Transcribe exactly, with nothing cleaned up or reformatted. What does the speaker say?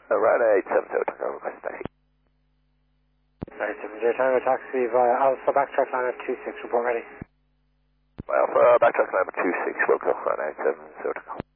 Uh, Ryanair eight seven zero, Tango, request taxi. nine seven zero Tango taxi via Alpha backtrack line two six, report ready. Alpha, backtrack number two six, Wilco, Ryanair eight seven zero, Tango.